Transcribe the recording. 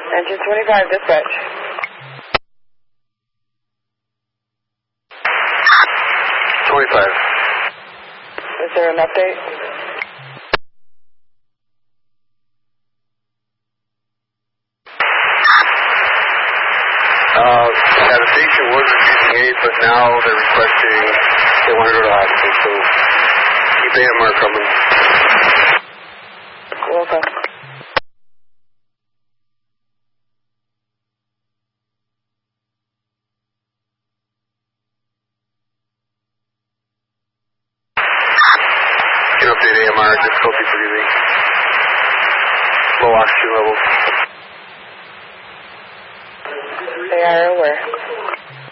Engine 25, dispatch. 25. Is there an update? Yeah, the patient was refusing aid, but now they're requesting they want to go to the hospital, so keep AMR coming. Welcome. You can update AMR, difficulty breathing, low oxygen levels. They are aware.